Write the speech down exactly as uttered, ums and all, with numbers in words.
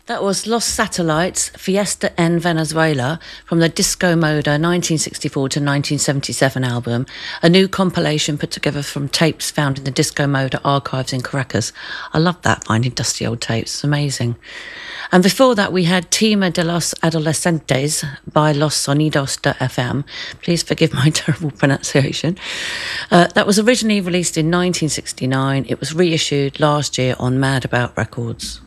That was Los Satellites, Fiesta en Venezuela, from the Disco Moda nineteen sixty-four to nineteen seventy-seven album, a new compilation put together from tapes found in the Disco Moda archives in Caracas. I love that, finding dusty old tapes. It's amazing. And before that, we had Tema de los Adolescentes by Los Sonidos de F M. Please forgive my terrible pronunciation. Uh, that was originally released in nineteen sixty-nine. It was reissued last year on Mad About Records.